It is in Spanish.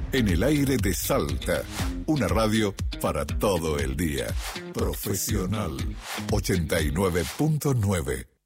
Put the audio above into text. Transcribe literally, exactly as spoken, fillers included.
En el aire de Salta, una radio para todo el día. Profesional ochenta y nueve punto nueve.